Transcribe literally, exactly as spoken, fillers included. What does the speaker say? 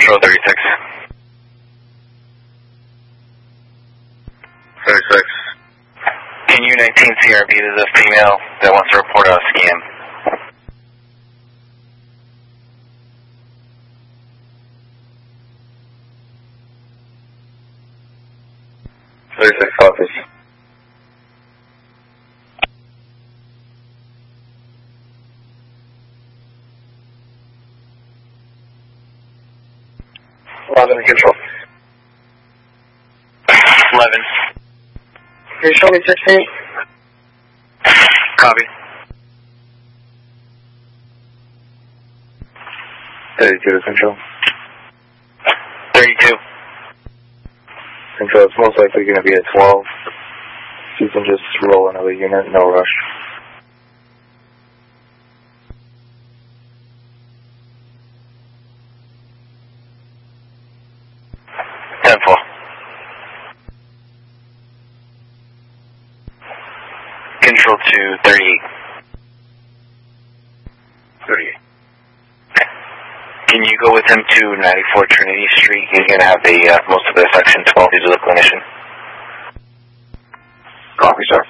Control thirty-six. thirty-six. Can U nineteen C R B, there's a female that wants to report out a scam. thirty-six copies. eleven control. eleven. Can you show me sixteen? Copy. thirty-two control. thirty-two. Control, it's most likely going to be at twelve. You can just roll another unit, no rush. ten four. Control to thirty-eight. thirty-eight. Can you go with him to ninety-four Trinity Street? He's going to have the uh, most of the section twelve. He's a clinician. Copy, sir.